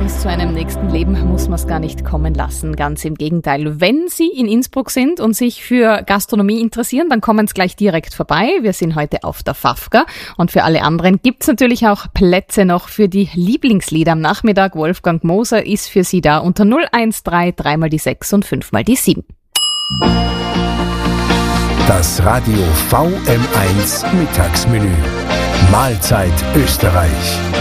Chance zu einem nächsten Leben muss man es gar nicht kommen lassen. Ganz im Gegenteil. Wenn Sie in Innsbruck sind und sich für Gastronomie interessieren, dann kommen Sie gleich direkt vorbei. Wir sind heute auf der Fafka. Und für alle anderen gibt's natürlich auch Plätze noch für die Lieblingslieder am Nachmittag. Wolfgang Moser ist für Sie da unter 013 3 mal die 6 und 5 mal die 7. Das Radio VM1 Mittagsmenü. Mahlzeit Österreich.